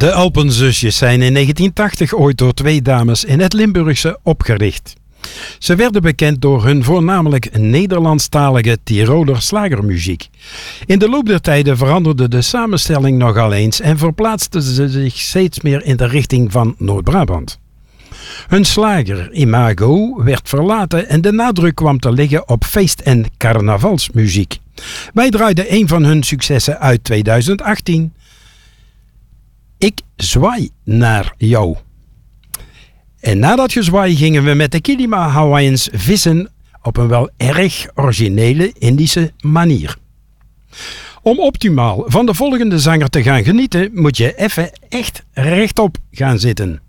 De Alpenzusjes zijn in 1980 ooit door twee dames in het Limburgse opgericht. Ze werden bekend door hun voornamelijk Nederlandstalige Tiroler slagermuziek. In de loop der tijden veranderde de samenstelling nogal eens en verplaatsten ze zich steeds meer in de richting van Noord-Brabant. Hun slager-imago werd verlaten en de nadruk kwam te liggen op feest- en carnavalsmuziek. Wij draaiden een van hun successen uit 2018. Ik zwaai naar jou. En na dat gezwaai gingen we met de Kilima Hawaiians vissen op een wel erg originele Indische manier. Om optimaal van de volgende zanger te gaan genieten, moet je even echt rechtop gaan zitten.